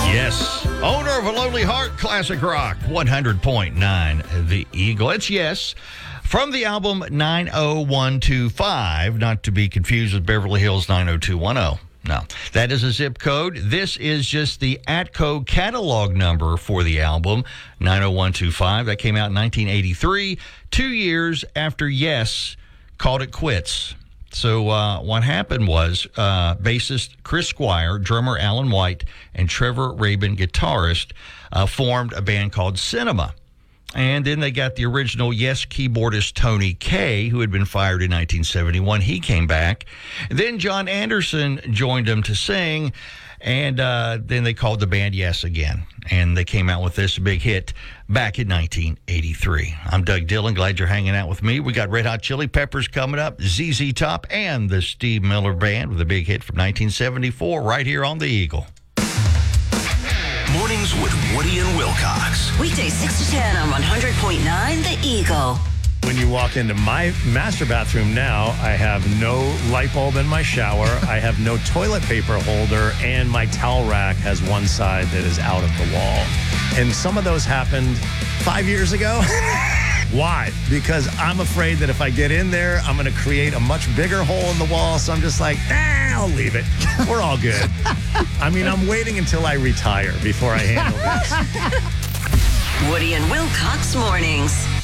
Yes. Owner of a Lonely Heart, classic rock, 100.9 The Eagle. It's Yes. From the album 90125, not to be confused with Beverly Hills 90210. No, that is a zip code. This is just the Atco catalog number for the album, 90125. That came out in 1983, 2 years after Yes called it quits. So what happened was bassist Chris Squire, drummer Alan White, and Trevor Rabin, guitarist, formed a band called Cinema. And then they got the original Yes keyboardist Tony Kaye, who had been fired in 1971. He came back. And then John Anderson joined them to sing, and then they called the band Yes again. And they came out with this big hit back in 1983. I'm Doug Dillon. Glad you're hanging out with me. We got Red Hot Chili Peppers coming up, ZZ Top, and the Steve Miller Band with a big hit from 1974 right here on The Eagle. Mornings with Woody and Wilcox. Weekdays 6 to 10 on 100.9 The Eagle. When you walk into my master bathroom now, I have no light bulb in my shower. I have no toilet paper holder, and my towel rack has one side that is out of the wall. And some of those happened 5 years ago. Why? Because I'm afraid that if I get in there, I'm going to create a much bigger hole in the wall. So I'm just like, I'll leave it. We're all good. I mean, I'm waiting until I retire before I handle this. Woody and Wilcox mornings.